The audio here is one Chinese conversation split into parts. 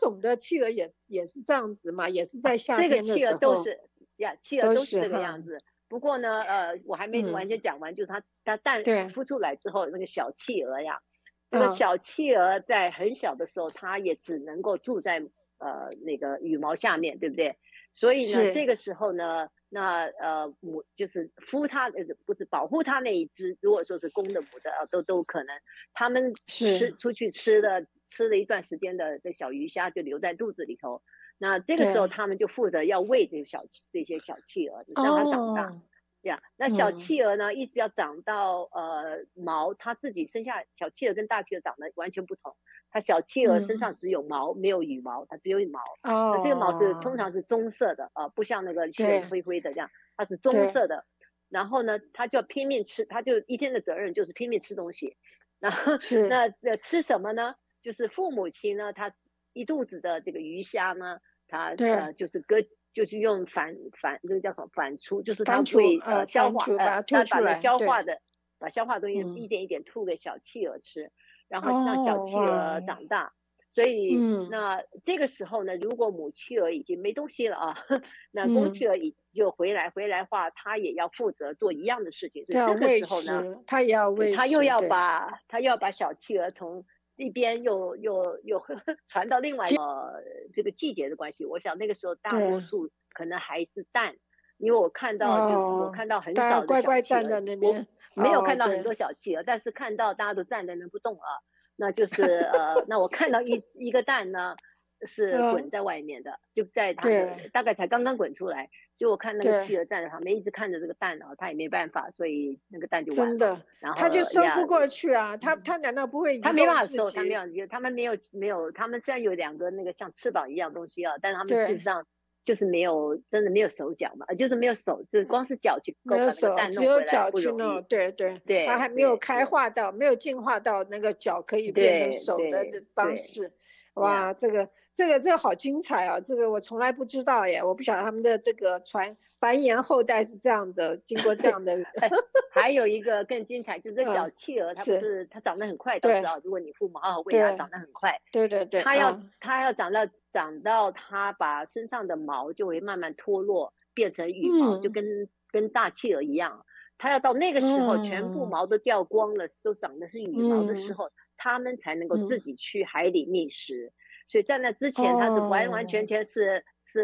种的企鹅也是这样子嘛，也是在夏这个天的时候。 企鹅都是企鹅都是这个哈样子。不过呢，我还没完全讲完，就是它蛋对孵出来之后，那个小企鹅呀，那个小企鹅在很小的时候，它也只能够住在那个羽毛下面，对不对？所以呢，这个时候呢，那母就是孵它不是保护它那一只，如果说是公的母的都可能，他们出去吃了一段时间的这小鱼虾就留在肚子里头。那这个时候他们就负责要喂这些小企鹅，让它长大。那小企鹅呢，一直要长到毛，它自己生下小企鹅跟大企鹅长得完全不同。它小企鹅身上只有毛，没有羽毛，它只有毛。那这个毛通常是棕色的，不像那个企鹅灰灰的这样，它是棕色的。然后呢，它就要拼命吃，它就一天的责任就是拼命吃东西。然后那吃什么呢？就是父母亲呢，它一肚子的这个鱼虾呢，它就是用这个叫什么反刍，就是它会消化它把那消化的东西一点一点吐给小企鹅吃，然后让小企鹅长大。所以那这个时候呢，如果母企鹅已经没东西了啊，那公企鹅就回来话，它也要负责做一样的事情。所以这个时候呢， 它也要喂食， 它又要把小企鹅从一边又传到另外这个季节的关系，我想那个时候大多数可能还是蛋，因为我看到我看到很少的小企鹅，我没有看到很多小企鹅，但是看到大家都站在那不动啊，那就是那我看到一个蛋呢是滚在外面的，就在它大概才刚刚滚出来，所以我看那个企鹅站在旁边一直看着这个蛋啊，它也没办法，所以那个蛋就完了。真的， 然后它就收不过去啊，它难道不会移动自己？ 它没办法收，他们没有，他们虽然有两个那个像翅膀一样东西啊，但是他们事实上就是真的没有手脚嘛，就是没有手，就是光是脚去把那个蛋弄回来不容易。 对，它还没有开化到，没有进化到那个脚可以变成手的方式。哇，这个好精彩啊！这个我从来不知道耶，我不晓得他们的这个繁衍后代是这样的，经过这样的。 还有一个更精彩，就是小企鹅，它长得很快，都知道，如果你父母好好喂它，长得很快。 对， 它要长到它把身上的毛就会慢慢脱落，变成羽毛，就跟大企鹅一样。它要到那个时候，全部毛都掉光了，都长的是羽毛的时候，它们才能够自己去海里觅食。所以在那之前，它是完完全全是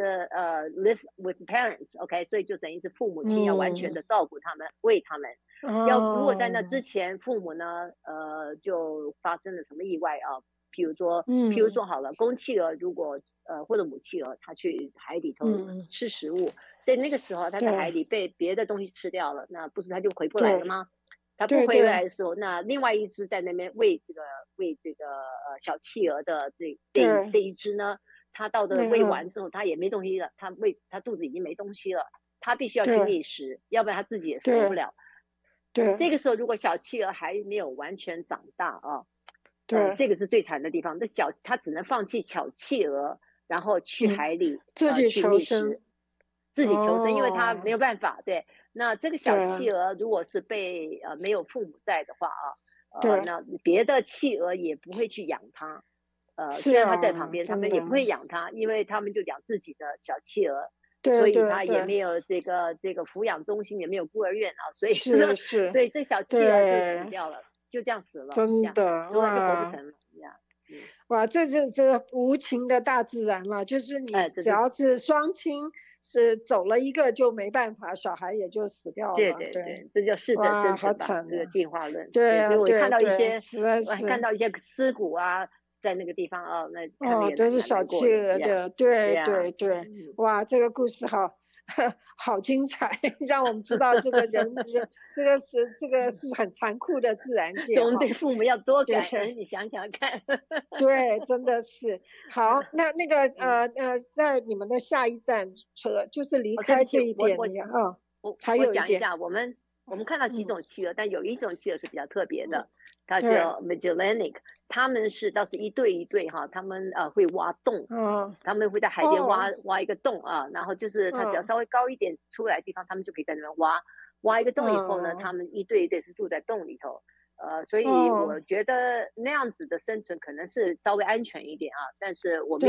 live with parents，OK， 所以就等于是父母亲要完全的照顾他们，喂他们。如果在那之前，父母呢，就发生了什么意外啊？譬如说好了，公企鹅如果或者母企鹅，它去海里头吃食物，在那个时候，它在海里被别的东西吃掉了，那不是它就回不来了吗？它不回来的时候，那另外一只在那边喂这个小企鹅的这一只呢，它到的喂完之后，它也没东西了，它肚子已经没东西了，它必须要去觅食，要不然它自己也受不了。这个时候如果小企鹅还没有完全长大啊，这个是最惨的地方。它只能放弃小企鹅，然后去海里自己求生， 因为它没有办法。对，那这个小企鹅如果是被没有父母在的话啊，那别的企鹅也不会去养它。虽然它在旁边，他们也不会养它，因为他们就养自己的小企鹅。所以它也没有这个抚养中心，也没有孤儿院啊，所以这小企鹅就死掉了，就这样死了， 真的， 后来就活不成了。 哇，这个无情的大自然了，就是你只要是双亲是走了一个就没办法，小孩也就死掉了。 对，这叫适者生存吧，这个进化论。 对， 所以我看到一些尸骨啊。在那个地方啊，那都是小企鹅的，对，哇，这个故事好精彩，让我们知道这个人这个是很残酷的自然界。 我们对父母要多感恩，你想想看。 对，真的是。好，那个在你们的下一站车就是离开这一点啊，还有讲一下我们看到几种企鹅，但有一种企鹅是比较特别的，它叫 Magellanic， 他们倒是一对一对哈，他们会挖洞，他们会在海边挖一个洞啊，然后就是它只要稍微高一点出来的地方，他们就可以在那边挖一个洞以后呢，他们一对一对是住在洞里头，所以我觉得那样子的生存可能是稍微安全一点啊，但是我没有